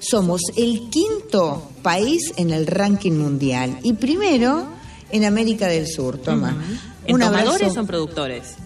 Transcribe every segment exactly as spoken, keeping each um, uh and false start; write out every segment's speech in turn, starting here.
somos el quinto país en el ranking mundial y primero en América del Sur. Toma. Uh-huh. ¿En Un tomadores abrazo. o en productores?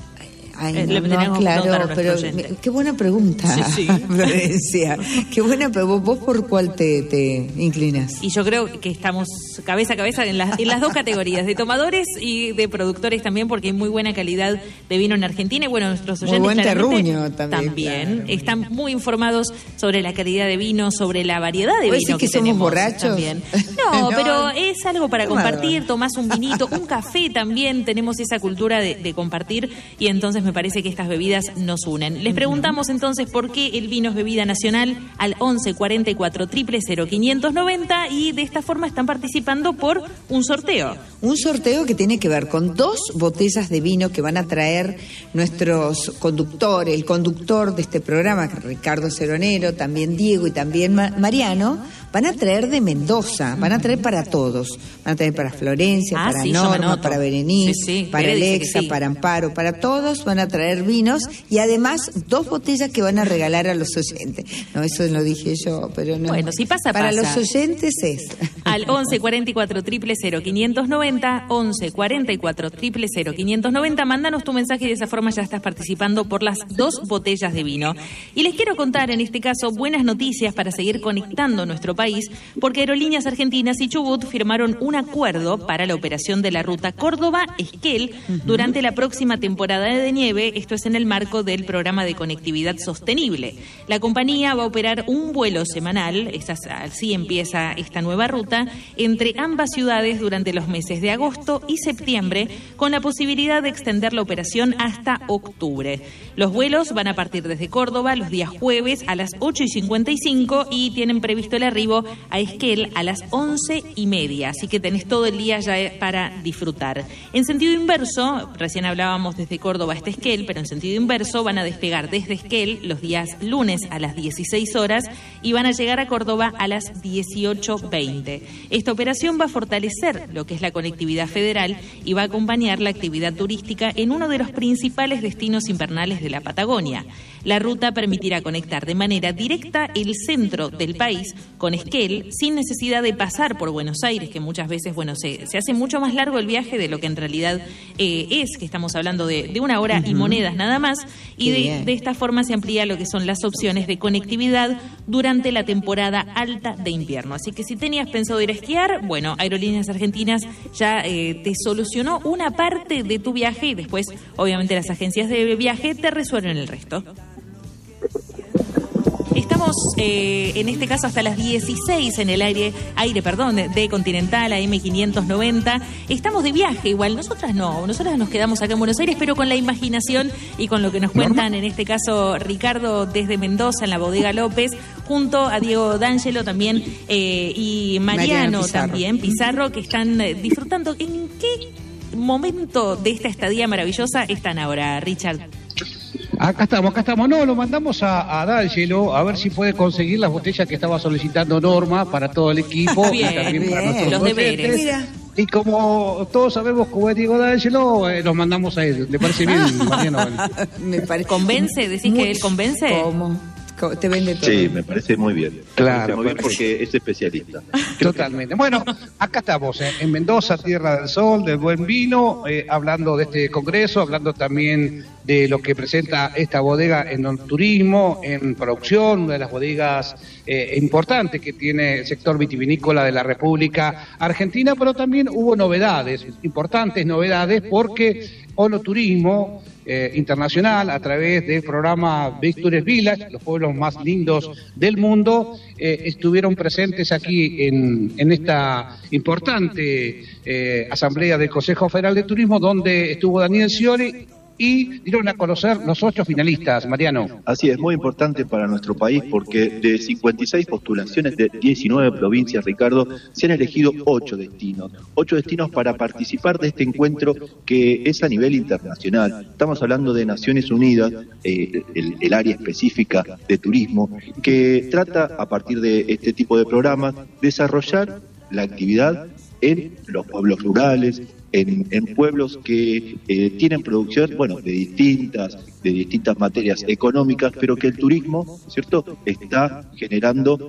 Ay, Eh, no, le no, tenemos que claro, preguntar a pero nuestro oyente. qué buena pregunta, Sí, sí. Florencia. Qué buena, pero vos, vos por cuál te, te inclinas. Y yo creo que estamos cabeza a cabeza en las, en las dos categorías, de tomadores y de productores también, porque hay muy buena calidad de vino en Argentina. Y bueno, nuestros oyentes Muy buen claramente terruño también. también Claro. están muy informados sobre la calidad de vino, sobre la variedad de ¿Vos vino decís que somos tenemos borrachos? también. No, No. pero es algo para Tomador. compartir. Tomás un vinito, un café también. Tenemos esa cultura de, de compartir y entonces me parece que estas bebidas nos unen. Les preguntamos entonces por qué el vino es bebida nacional al once cuarenta y cuatro, cero cero cero, quinientos noventa y de esta forma están participando por un sorteo. Un sorteo que tiene que ver con dos botellas de vino que van a traer nuestros conductores, el conductor de este programa, Ricardo Ceronero, también Diego y también Ma- Mariano, van a traer de Mendoza, van a traer para todos, van a traer para Florencia, Ah, para sí, yo me Norma, anoto. para Berenice, Sí, sí, para Bere dice que Alexa, sí. para Amparo, para todos van a traer vinos y además dos botellas que van a regalar a los oyentes. No, eso lo dije yo, pero no. Bueno, si pasa, para pasa. los oyentes es. Al once cuarenta y cuatro, cero cero cero, quinientos noventa, once cuarenta y cuatro, cero cero cero, quinientos noventa, mándanos tu mensaje y de esa forma ya estás participando por las dos botellas de vino. Y les quiero contar en este caso buenas noticias para seguir conectando nuestro país, porque Aerolíneas Argentinas y Chubut firmaron un acuerdo para la operación de la ruta Córdoba-Esquel durante la próxima temporada de nieve, esto es en el marco del programa de conectividad sostenible. La compañía va a operar un vuelo semanal, esa- así empieza esta nueva ruta, entre ambas ciudades durante los meses de agosto y septiembre, con la posibilidad de extender la operación hasta octubre. Los vuelos van a partir desde Córdoba los días jueves a las ocho y cincuenta y cinco y tienen previsto el arribo a Esquel a las once y media, así que tenés todo el día ya para disfrutar. En sentido inverso, recién hablábamos desde Córdoba hasta Esquel, pero en sentido inverso van a despegar desde Esquel los días lunes a las dieciséis horas y van a llegar a Córdoba a las dieciocho veinte. Esta operación va a fortalecer lo que es la conectividad federal y va a acompañar la actividad turística en uno de los principales destinos invernales de la Patagonia. La ruta permitirá conectar de manera directa el centro del país con Esquel sin necesidad de pasar por Buenos Aires, que muchas veces, bueno, se, se hace mucho más largo el viaje de lo que en realidad eh, es, que estamos hablando de, de una hora y monedas nada más, y de, de esta forma se amplía lo que son las opciones de conectividad durante la temporada alta de invierno. Así que si tenías pensado ir a esquiar, bueno, Aerolíneas Argentinas ya eh, te solucionó una parte de tu viaje y después, obviamente, las agencias de viaje te resuelven el resto. Estamos eh, en este caso hasta las dieciséis en el aire, aire perdón, de, de Continental A M quinientos noventa. Estamos de viaje igual, nosotras no, nosotras nos quedamos acá en Buenos Aires, pero con la imaginación y con lo que nos cuentan, en este caso Ricardo desde Mendoza en la Bodega López, junto a Diego D'Angelo también eh, y Mariano, Mariano Pizarro. también, Pizarro, que están eh, disfrutando. ¿En qué momento de esta estadía maravillosa están ahora, Richard? Acá estamos, acá estamos. No, lo mandamos a, a D'Angelo a ver si puede conseguir las botellas que estaba solicitando Norma para todo el equipo. Bien, y también bien. para nuestros Los deberes. docentes. Mira. Y como todos sabemos cómo es Diego D'Angelo, eh, los mandamos a él. ¿Le parece bien, Mariano? Me parece. ¿Convence? ¿Decís que él convence? ¿Cómo? Co- Te vende todo. Sí, me parece muy bien. Claro, Me parece muy bien perfecto. porque es especialista. Totalmente. Bueno, acá estamos, eh, en Mendoza, Tierra del Sol, del buen vino, eh, hablando de este congreso, hablando también de lo que presenta esta bodega en turismo, en producción, una de las bodegas eh, importantes que tiene el sector vitivinícola de la República Argentina, pero también hubo novedades, importantes novedades, porque Ono Turismo eh, Internacional, a través del programa Victorious Village, los pueblos más lindos del mundo, eh, estuvieron presentes aquí en, en esta importante eh, asamblea del Consejo Federal de Turismo, donde estuvo Daniel Scioli, y dieron a conocer los ocho finalistas, Mariano. Así es, muy importante para nuestro país porque de cincuenta y seis postulaciones de diecinueve provincias, Ricardo, se han elegido ocho destinos. Ocho destinos para participar de este encuentro que es a nivel internacional. Estamos hablando de Naciones Unidas, eh, el, el área específica de turismo, que trata a partir de este tipo de programas desarrollar la actividad en los pueblos rurales, en, en pueblos que eh, tienen producción, bueno, de distintas, de distintas materias económicas, pero que el turismo, ¿cierto?, está generando